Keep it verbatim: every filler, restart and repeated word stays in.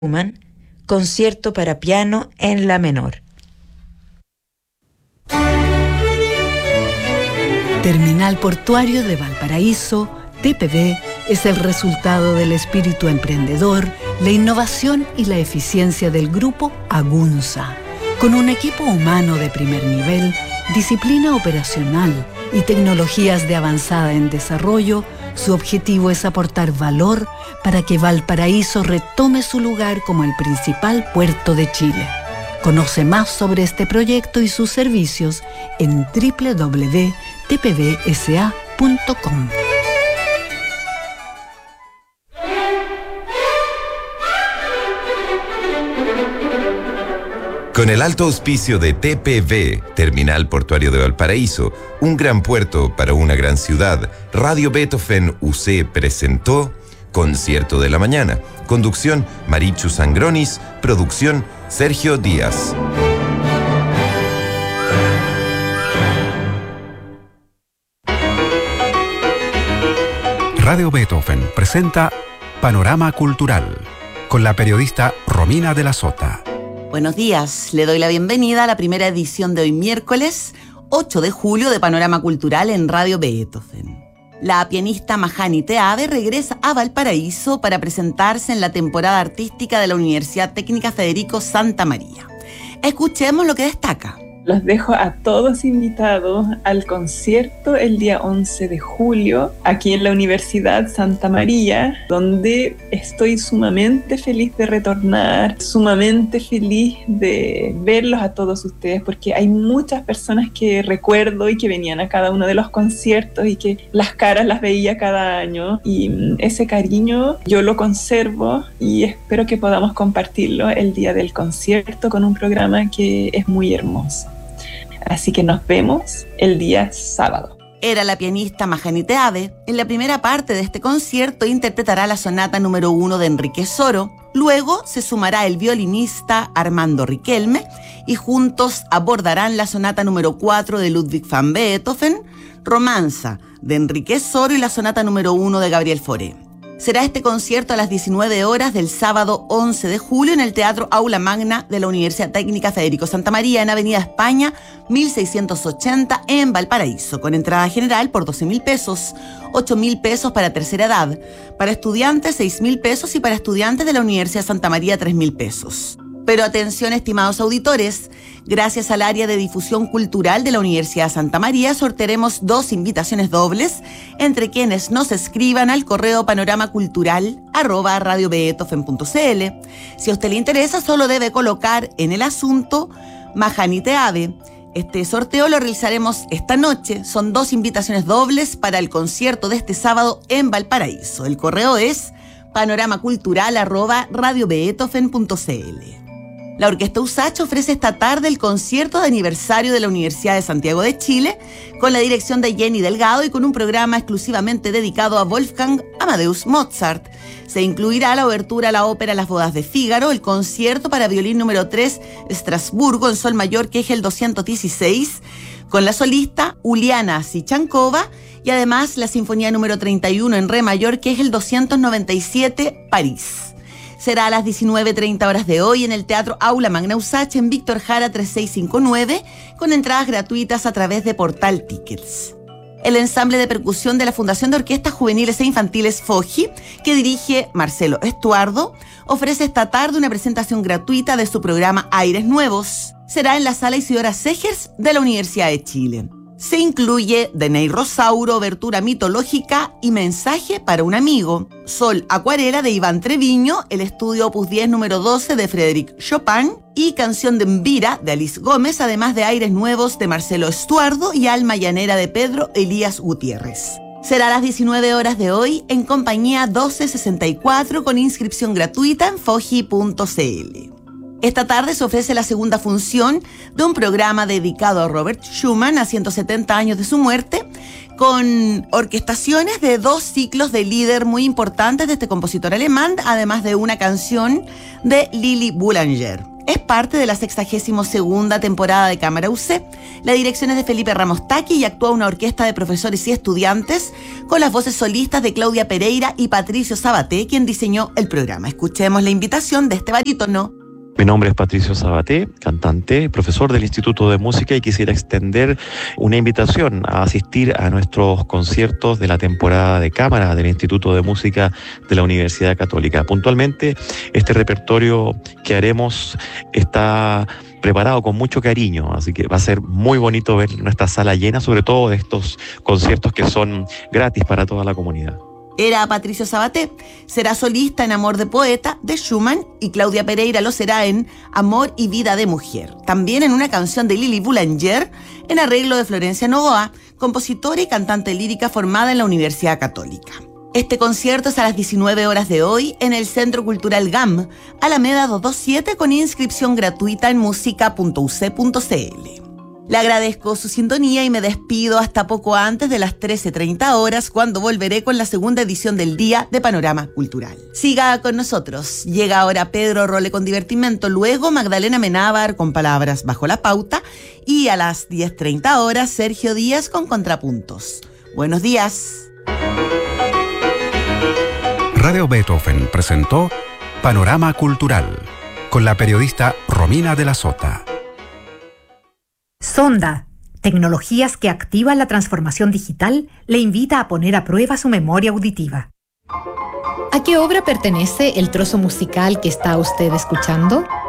Schumann, concierto para piano en la menor. Terminal Portuario de Valparaíso, T P V, es el resultado del espíritu emprendedor, la innovación y la eficiencia del grupo Agunza. Con un equipo humano de primer nivel, disciplina operacional y tecnologías de avanzada en desarrollo, su objetivo es aportar valor para que Valparaíso retome su lugar como el principal puerto de Chile. Conoce más sobre este proyecto y sus servicios en doble u doble u doble u punto t p v s a punto com. Con el alto auspicio de T P V, Terminal Portuario de Valparaíso, un gran puerto para una gran ciudad, Radio Beethoven U C presentó Concierto de la Mañana. Conducción, Marichu Sangronis. Producción, Sergio Díaz. Radio Beethoven presenta Panorama Cultural, con la periodista Romina de la Sota. Buenos días, le doy la bienvenida a la primera edición de hoy miércoles, ocho de julio de Panorama Cultural en Radio Beethoven. La pianista Mahani Teave regresa a Valparaíso para presentarse en la temporada artística de la Universidad Técnica Federico Santa María. Escuchemos lo que destaca. Los dejo a todos invitados al concierto el día once de julio aquí en la Universidad Santa María, donde estoy sumamente feliz de retornar, sumamente feliz de verlos a todos ustedes, porque hay muchas personas que recuerdo y que venían a cada uno de los conciertos y que las caras las veía cada año, y ese cariño yo lo conservo y espero que podamos compartirlo el día del concierto con un programa que es muy hermoso. Así que nos vemos el día sábado. Era la pianista Mahani Teave. En la primera parte de este concierto interpretará la sonata número uno de Enrique Soro. Luego se sumará el violinista Armando Riquelme y juntos abordarán la sonata número cuatro de Ludwig van Beethoven, Romanza de Enrique Soro y la sonata número uno de Gabriel Fauré. Será este concierto a las diecinueve horas del sábado once de julio en el Teatro Aula Magna de la Universidad Técnica Federico Santa María en Avenida España mil seiscientos ochenta en Valparaíso, con entrada general por doce mil pesos, ocho mil pesos para tercera edad, para estudiantes seis mil pesos y para estudiantes de la Universidad Santa María tres mil pesos. Pero atención, estimados auditores, gracias al área de difusión cultural de la Universidad Santa María sortearemos dos invitaciones dobles entre quienes nos escriban al correo panoramacultural arroba radiobeethoven punto c l. Si a usted le interesa, solo debe colocar en el asunto Mahani Teave. Este sorteo lo realizaremos esta noche. Son dos invitaciones dobles para el concierto de este sábado en Valparaíso. El correo es panoramacultural arroba radiobeethoven punto c l. La Orquesta Usach ofrece esta tarde el concierto de aniversario de la Universidad de Santiago de Chile con la dirección de Jenny Delgado y con un programa exclusivamente dedicado a Wolfgang Amadeus Mozart. Se incluirá la obertura a la ópera Las Bodas de Fígaro, el concierto para violín número tres Estrasburgo en sol mayor que es el doscientos dieciséis, con la solista Uliana Sichankova, y además la sinfonía número treinta y uno en re mayor que es el doscientos noventa y siete París. Será a las diecinueve treinta horas de hoy en el Teatro Aula Magna Usach en Víctor Jara treinta y seis cincuenta y nueve, con entradas gratuitas a través de Portal Tickets. El ensamble de percusión de la Fundación de Orquestas Juveniles e Infantiles FOJI, que dirige Marcelo Estuardo, ofrece esta tarde una presentación gratuita de su programa Aires Nuevos. Será en la Sala Isidora Segers de la Universidad de Chile. Se incluye Deney Rosauro, Obertura Mitológica y Mensaje para un Amigo, Sol Acuarela de Iván Treviño, el estudio Opus diez número doce de Frédéric Chopin y Canción de Envira de Alice Gómez, además de Aires Nuevos de Marcelo Estuardo y Alma Llanera de Pedro Elías Gutiérrez. Será a las diecinueve horas de hoy en compañía doce sesenta y cuatro con inscripción gratuita en foji punto c l. Esta tarde se ofrece la segunda función de un programa dedicado a Robert Schumann a ciento setenta años de su muerte, con orquestaciones de dos ciclos de Lieder muy importantes de este compositor alemán, además de una canción de Lili Boulanger. Es parte de la sexagésima segunda temporada de Cámara U C. La dirección es de Felipe Ramos Taqui y actúa una orquesta de profesores y estudiantes con las voces solistas de Claudia Pereira y Patricio Sabaté, quien diseñó el programa. Escuchemos la invitación de este barítono. Mi nombre es Patricio Sabaté, cantante, profesor del Instituto de Música, y quisiera extender una invitación a asistir a nuestros conciertos de la temporada de cámara del Instituto de Música de la Universidad Católica. Puntualmente, este repertorio que haremos está preparado con mucho cariño, así que va a ser muy bonito ver nuestra sala llena, sobre todo de estos conciertos que son gratis para toda la comunidad. Era Patricio Sabaté. Será solista en Amor de Poeta de Schumann y Claudia Pereira lo será en Amor y Vida de Mujer. También en una canción de Lili Boulanger en arreglo de Florencia Novoa, compositora y cantante lírica formada en la Universidad Católica. Este concierto es a las diecinueve horas de hoy en el Centro Cultural G A M, Alameda doscientos veintisiete, con inscripción gratuita en música punto u c punto c l. Le agradezco su sintonía y me despido hasta poco antes de las trece treinta horas, cuando volveré con la segunda edición del Día de Panorama Cultural. Siga con nosotros. Llega ahora Pedro Role con Divertimento, luego Magdalena Menábar con Palabras Bajo la Pauta y a las diez treinta horas Sergio Díaz con Contrapuntos. Buenos días. Radio Beethoven presentó Panorama Cultural con la periodista Romina de la Sota. Sonda, tecnologías que activan la transformación digital, le invita a poner a prueba su memoria auditiva. ¿A qué obra pertenece el trozo musical que está usted escuchando?